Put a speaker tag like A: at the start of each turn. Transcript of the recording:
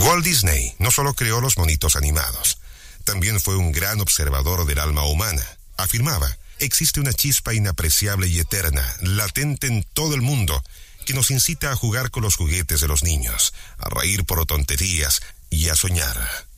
A: Walt Disney no solo creó los monitos animados, también fue un gran observador del alma humana. Afirmaba: existe una chispa inapreciable y eterna, latente en todo el mundo, que nos incita a jugar con los juguetes de los niños, a reír por tonterías y a soñar.